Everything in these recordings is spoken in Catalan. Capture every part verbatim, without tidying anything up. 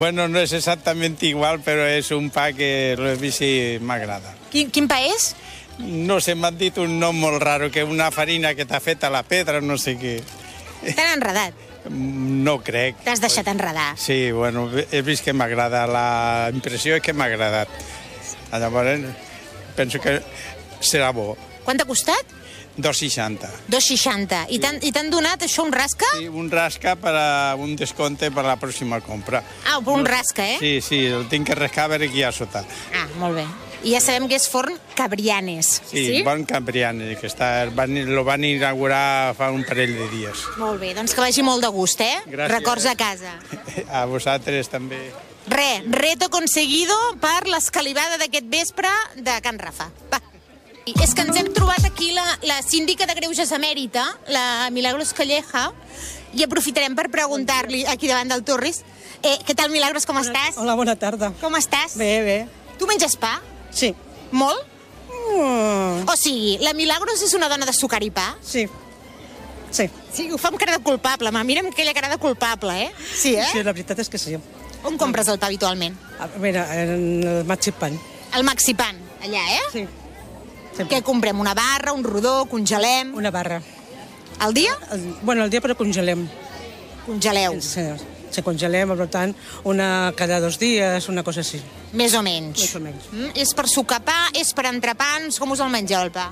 Bueno, no és exactament igual, però és un pa que l'he vist i m'agrada. Quin, quin pa és? No sé, m'han dit un nom molt raro, que una farina que t'ha fet a la pedra, no sé què. T'han enredat? No crec. T'has deixat enredar? Sí, bueno, he vist que m'agrada. La impressió és que m'ha agradat. Llavors, penso que serà bo. Quant t'ha costat? dos seixanta. dos seixanta. I t'han donat això, un rasca? Sí, un rasca per a un descompte per a la pròxima compra. Ah, un rasca, eh? Sí, sí, el tinc que rascar a veure qui hi ha sota. Ah, molt bé. I ja sabem que és forn Cabrianes. Sí, sí? Bon Cabrianes, que està, van, lo van inaugurar fa un parell de dies. Molt bé, doncs que vagi molt de gust, eh? Gràcies. Records a casa. A vosaltres també. Re, reto conseguido per l'escalivada d'aquest vespre de Can Rafa. Va. I és que ens hem trobat aquí la, la síndica de Greuges emèrita, la Milagros Calleja, i aprofitarem per preguntar-li aquí davant del Torris. Eh, què tal, Milagros, com Hola, estàs? Hola, bona tarda. Com estàs? Bé, bé. Tu menges pa? Sí. Molt? Mm, O sigui, la Milagros és una dona de sucar i pa? sí. Sí. Sí, ho fa amb cara de culpable, ma. Mira'm aquella cara de culpable, eh? Sí, eh? Sí, la veritat és que sí. On compres el pa habitualment? A veure, en el Maxipan. El Maxipan, allà, eh? Sí. Sempre. Què comprem? Una barra, un rodó, congelem? Una barra. Al dia? El, bueno, el dia però congelem. Congeleu. Sí, se congelem, per tant, una cada dos dies, una cosa així. Més o menys. Més o menys. Mm? És per sucar pa, és per entrepans, com us el mengeu, el pa?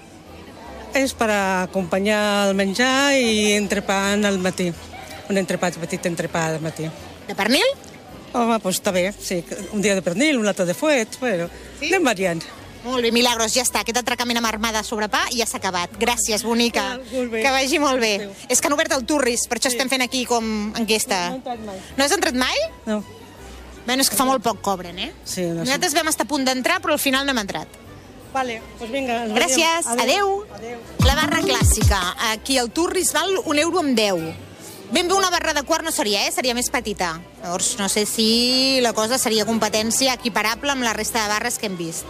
És per acompanyar el menjar i entrepà al matí. Un entrepà, petit entrepà al matí. De pernil? Home, doncs està bé, sí. Un dia de pernil, un altre de fuet, bueno, Sí? anem variant. Molt bé, Milagros, ja està. Aquest atracament amb armada sobre pa ja s'ha acabat. Gràcies, bonica. Ah, molt bé. Que vagi molt bé. Adéu. És que han obert el Turris, per això estem fent aquí com enquesta. No he entrat mai. No has entrat mai? No. Bé, és que fa molt poc cobren, eh? Sí, no sé. Nosaltres vam estar a punt d'entrar, però al final no hem entrat. Vale, doncs vinga. ens Gràcies, veiem. adeu. Adéu. La barra clàssica. Aquí al Turris val un euro amb deu. Ben bé una barra de quart no seria, eh? Seria més petita. Llavors, no sé si la cosa seria competència equiparable amb la resta de barres que hem vist.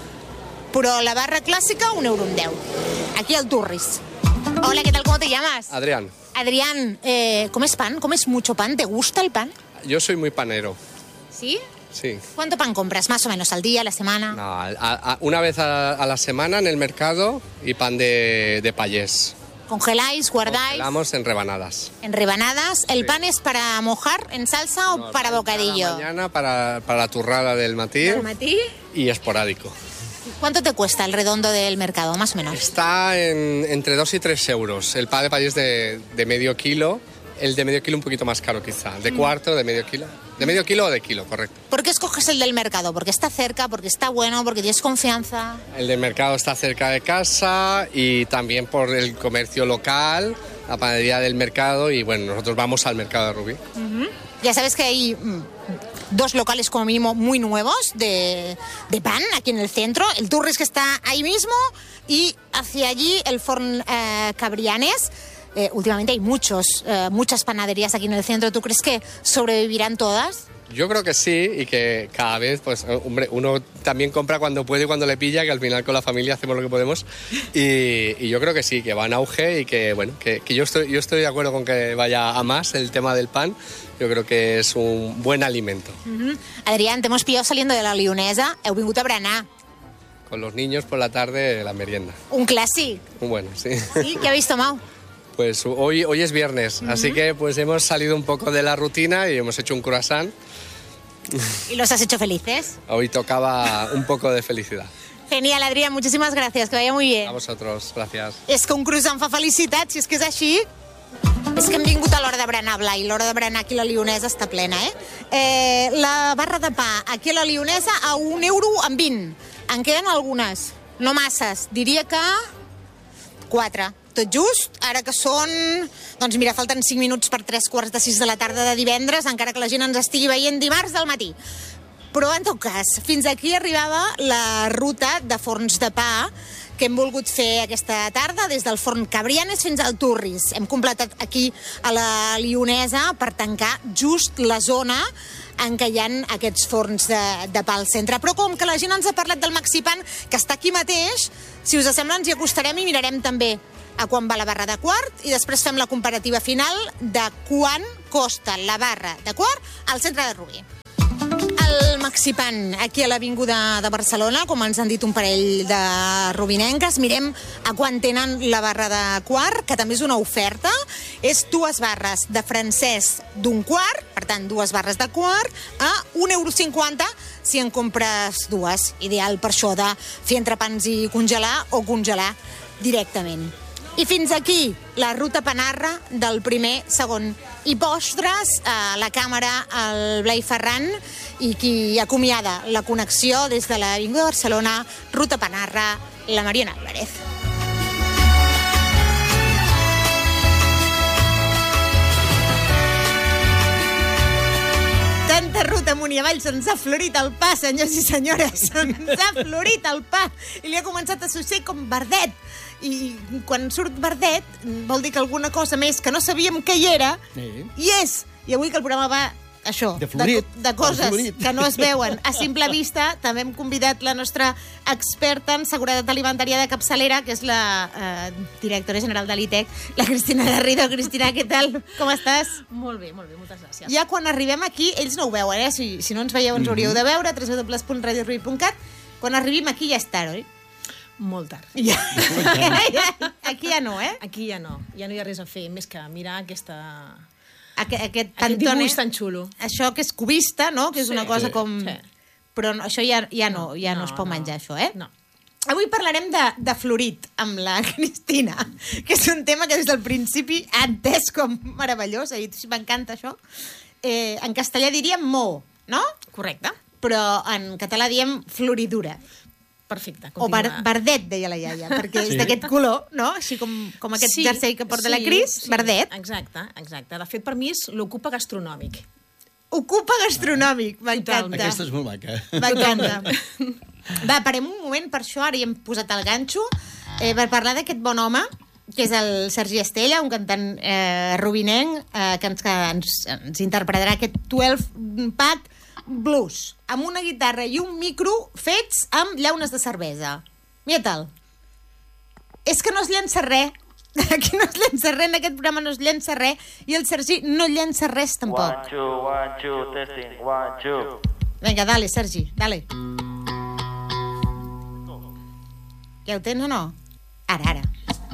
Però la barra clásica, un euro en deu. Aquí al Turris. Hola, ¿qué tal? ¿Cómo te llamas? Adrián, Adrián, eh, ¿comes pan? ¿Comes mucho pan? ¿Te gusta el pan? yo soy muy panero, ¿Sí? sí. ¿Cuánto pan compras? ¿Más o menos al día, a la semana? No, a- a- una vez a, a la semana en el mercado y pan de, de payés. ¿Congeláis, guardáis? Congelamos en rebanadas. En rebanadas. ¿El Sí. pan es para mojar en salsa o No, para pan bocadillo? cada mañana para, para la turrada del matí ¿Del matí? y esporádico. ¿Cuánto te cuesta el redondo del mercado, más o menos? Está en, entre dos y tres euros. El pan de payés de, de medio kilo, el de medio kilo un poquito más caro quizá. De cuarto, de medio kilo. De medio kilo o de kilo, correcto. ¿Por qué escoges el del mercado? ¿Porque está cerca, porque está bueno, porque tienes confianza? El del mercado está cerca de casa y también por el comercio local, la panadería del mercado y bueno, nosotros vamos al mercado de Rubí. Ya sabes que hay mm, dos locales como mínimo muy nuevos de, de pan aquí en el centro. El Turris, que está ahí mismo, y hacia allí el Forn eh, Cabrianes. Eh, últimamente hay muchos, eh, muchas panaderías aquí en el centro. ¿Tú crees que sobrevivirán todas? Yo creo que sí y que cada vez, pues, hombre, uno también compra cuando puede y cuando le pilla, que al final con la familia hacemos lo que podemos. Y, y yo creo que sí, que va en auge y que, bueno, que, que yo, estoy, yo estoy de acuerdo con que vaya a más el tema del pan. Yo creo que es un buen alimento. Uh-huh. Adrián, te hemos pillado saliendo de la Lionesa. Heu vingut a berenar. Con los niños por la tarde, la merienda. Un clàssic. Bueno, sí. ¿Sí? ¿Qué habéis tomado? Pues hoy, hoy es viernes, así que pues hemos salido un poco de la rutina y hemos hecho un croissant. ¿Y los has hecho felices? Hoy tocaba un poco de felicidad. Genial, Adrián. Muchísimas gracias. Que vaya muy bien. A vosotros, gracias. És que un croissant fa felicitat, si és que és així. És que hem vingut a l'hora de berenar, Blai. L'hora de berenar aquí a la Lionesa està plena, eh? eh? La barra de pa aquí a la Lionesa a un euro amb vint. En queden algunes, no masses. Diria que quatre. Tot just, ara que són... Doncs mira, falten cinc minuts per tres quarts de sis de la tarda de divendres, encara que la gent ens estigui veient dimarts del matí. Però, en tot cas, fins aquí arribava la ruta de forns de pa que hem volgut fer aquesta tarda, des del forn Cabrianes fins al Turris. Hem completat aquí a la Lionesa per tancar just la zona en què hi ha aquests forns de, de pa al centre. Però com que la gent ens ha parlat del Maxipan, que està aquí mateix, si us sembla ens hi acostarem i mirarem també a quan va la barra de quart i després fem la comparativa final de quan costa la barra de quart al centre de Rubí. El Maxipan, aquí a l'Avinguda de Barcelona, com ens han dit un parell de rubinenques. Mirem a quan tenen la barra de quart, que també és una oferta. És dues barres de francès d'un quart, per tant, dues barres de quart, a un euro cinquanta si en compres dues. Ideal per això de fer entrepans i congelar o congelar directament. I fins aquí la ruta Panarra del primer, segon i postres, a la càmera el Blai Ferran i qui acomiada la connexió des de l'Avinguda de Barcelona, ruta Panarra, la Mariona Álvarez. Tanta ruta amunt i avall, se'ns ha florit el pa, senyors i senyores, se'ns ha florit el pa i li ha començat a succeir com verdet. I quan surt verdet vol dir que alguna cosa més que no sabíem que hi era, sí. Hi és. I avui que el programa va, això, de, florit, de, de coses que no es veuen a simple vista, també hem convidat la nostra experta en seguretat alimentària de capçalera, que és la eh, directora general de l'I T E C, la Cristina Garrido. Cristina, què tal? Com estàs? Molt bé, molt bé, moltes gràcies. Ja quan arribem aquí, ells no ho veuen, eh? Si, si no ens veieu ens hauríeu de veure, w w w punt radio ruiz punt cat. Quan arribim aquí ja és tard, oi? Molt tard. Ja. Aquí ja no, eh? Aquí ja no. Ja no hi ha res a fer, més que mirar aquesta... Aquest, aquest, aquest dibuix tan xulo. Això que és cubista, no? Que és sí, una cosa com... Sí. Però no, això ja, ja no, ja no, no es pot no. menjar, això, eh? No. Avui parlarem de, de florit amb la Cristina, que és un tema que des del principi ha entès com meravellós, i m'encanta això. Eh, en castellà diríem mo, no? Correcte. Però en català diem floridura. Perfecte. O bar, verdet, deia la iaia, perquè sí. És d'aquest color, no? Així com, com aquest sí, jersei que porta sí, la Cris, sí, verdet. Exacte, exacte. De fet, per mi és l'ocupa gastronòmic. Ocupa gastronòmic, m'encanta. Aquesta és molt maca. M'encanta. Va, parem un moment per això, ara hi hem posat el ganxo, eh, per parlar d'aquest bon home, que és el Sergi Estella, un cantant eh, rubinenc, eh, que, ens, que ens, ens interpretarà aquest dotze pack blues, amb una guitarra i un micro fets amb llaunes de cervesa. Mira tal. És que no es llença res. Aquí no es llença res, en aquest programa no es llença res, i el Sergi no llença res tampoc. One, two, one, two, testing, one, two. Vinga, dale, Sergi, dale. Ja ho tens o no? Ara, ara.